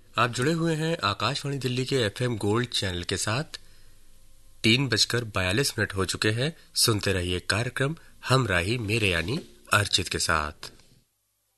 आप जुड़े हुए हैं आकाशवाणी दिल्ली के एफएम गोल्ड चैनल के साथ। 3:42 हो चुके हैं। सुनते रहिए कार्यक्रम हम राही मेरे यानी अर्चित के साथ।